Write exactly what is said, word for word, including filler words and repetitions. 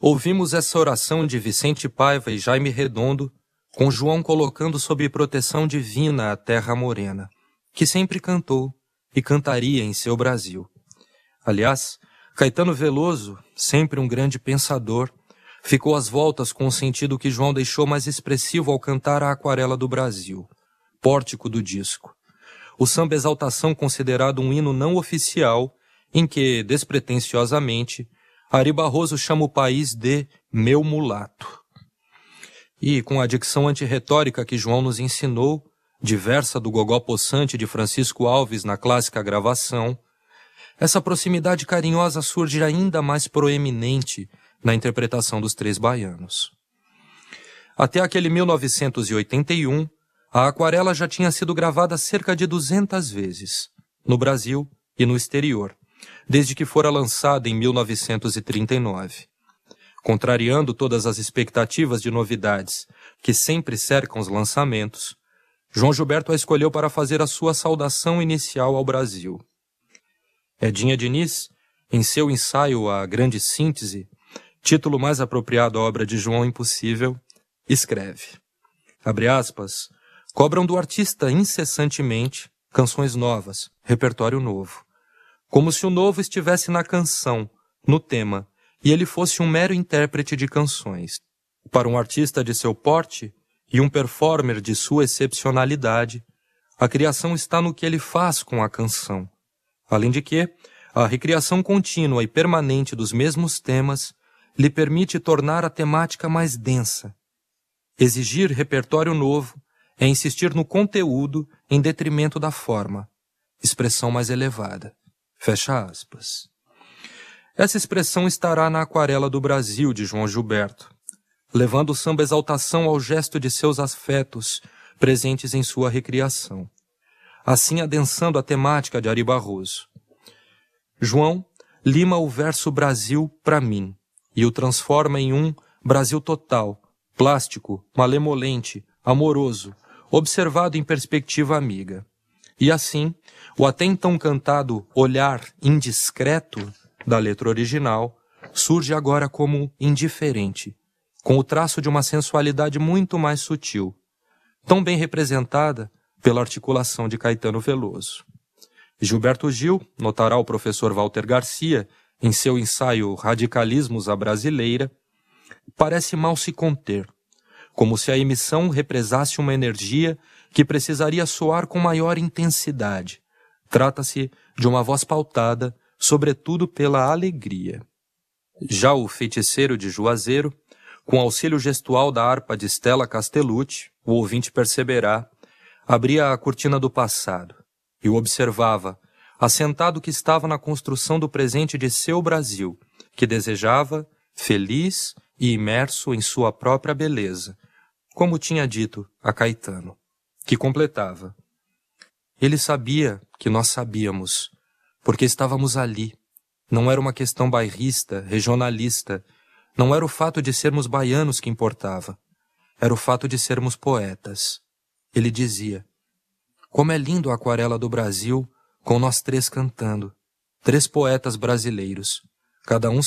Ouvimos essa oração de Vicente Paiva e Jaime Redondo, com João colocando sob proteção divina a terra morena, que sempre cantou e cantaria em seu Brasil. Aliás, Caetano Veloso, sempre um grande pensador, ficou às voltas com o sentido que João deixou mais expressivo ao cantar a Aquarela do Brasil, pórtico do disco. O samba exaltação considerado um hino não oficial, em que, despretensiosamente, Ari Barroso chama o país de meu mulato. E, com a dicção antirretórica que João nos ensinou, diversa do gogó possante de Francisco Alves na clássica gravação, essa proximidade carinhosa surge ainda mais proeminente na interpretação dos Três Baianos. Até aquele mil novecentos e oitenta e um, a Aquarela já tinha sido gravada cerca de duzentas vezes, no Brasil e no exterior, desde que fora lançada em mil novecentos e trinta e nove. Contrariando todas as expectativas de novidades que sempre cercam os lançamentos, João Gilberto a escolheu para fazer a sua saudação inicial ao Brasil. Edinha Diniz, em seu ensaio A Grande Síntese, título mais apropriado à obra de João Impossível, escreve, abre aspas, cobram do artista incessantemente canções novas, repertório novo, como se o novo estivesse na canção, no tema, e ele fosse um mero intérprete de canções. Para um artista de seu porte e um performer de sua excepcionalidade, a criação está no que ele faz com a canção. Além de que, a recriação contínua e permanente dos mesmos temas lhe permite tornar a temática mais densa. Exigir repertório novo é insistir no conteúdo em detrimento da forma, expressão mais elevada. Fecha aspas. Essa expressão estará na Aquarela do Brasil, de João Gilberto, levando o samba exaltação ao gesto de seus afetos presentes em sua recriação, assim adensando a temática de Ari Barroso. João lima o verso Brasil pra mim e o transforma em um Brasil total, plástico, malemolente, amoroso, observado em perspectiva amiga. E assim, o até então cantado olhar indiscreto da letra original surge agora como indiferente, com o traço de uma sensualidade muito mais sutil, tão bem representada pela articulação de Caetano Veloso. Gilberto Gil, notará o professor Walter Garcia, em seu ensaio Radicalismos à Brasileira, parece mal se conter, como se a emissão represasse uma energia que precisaria soar com maior intensidade. Trata-se de uma voz pautada, sobretudo pela alegria. Já o Feiticeiro de Juazeiro, com auxílio gestual da harpa de Stella Castellucci, o ouvinte perceberá, abria a cortina do passado e o observava, assentado que estava na construção do presente de seu Brasil, que desejava, feliz e imerso em sua própria beleza, como tinha dito a Caetano, que completava. Ele sabia que nós sabíamos, porque estávamos ali. Não era uma questão bairrista, regionalista, não era o fato de sermos baianos que importava, era o fato de sermos poetas. Ele dizia, como é lindo a Aquarela do Brasil, com nós três cantando, três poetas brasileiros, cada um